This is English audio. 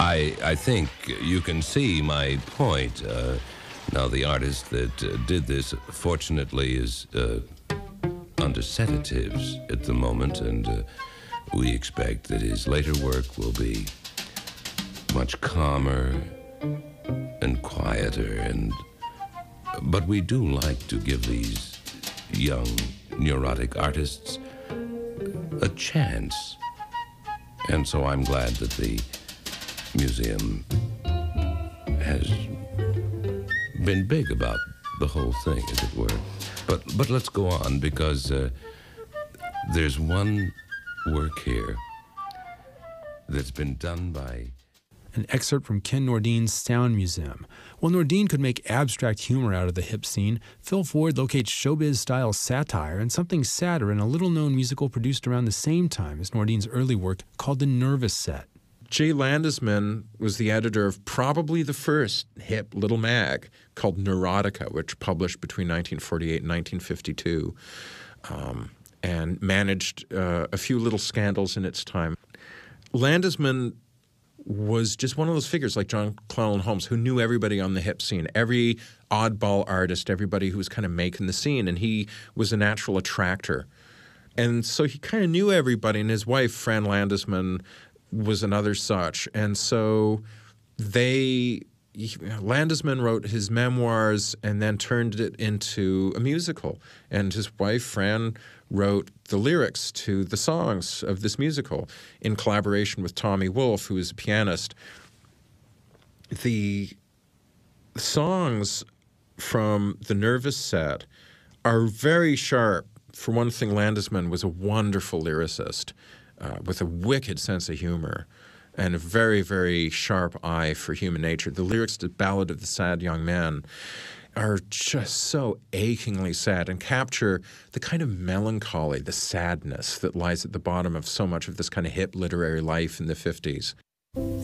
I think you can see my point. Now, the artist that did this, fortunately, is under sedatives at the moment, and we expect that his later work will be much calmer and quieter. But we do like to give these young neurotic artists a chance. And so I'm glad that the museum has been big about the whole thing, as it were. But let's go on, because there's one work here that's been done by... An excerpt from Ken Nordean's Sound Museum. While Nordeen could make abstract humor out of the hip scene, Phil Ford locates showbiz-style satire and something sadder in a little-known musical produced around the same time as Nordeen's early work called The Nervous Set. Jay Landesman was the editor of probably the first hip little mag called Neurotica, which published between 1948 and 1952, and managed a few little scandals in its time. Landesman was just one of those figures like John Llewellyn Holmes who knew everybody on the hip scene, every oddball artist, everybody who was kind of making the scene, and he was a natural attractor. And so he kind of knew everybody, and his wife, Fran Landesman, was another such. And so Landesman wrote his memoirs and then turned it into a musical. And his wife, Fran, wrote the lyrics to the songs of this musical in collaboration with Tommy Wolfe, who is a pianist. The songs from The Nervous Set are very sharp. For one thing, Landesman was a wonderful lyricist with a wicked sense of humor and a very, very sharp eye for human nature. The lyrics to Ballad of the Sad Young Man are just so achingly sad and capture the kind of melancholy, the sadness that lies at the bottom of so much of this kind of hip literary life in the 50s.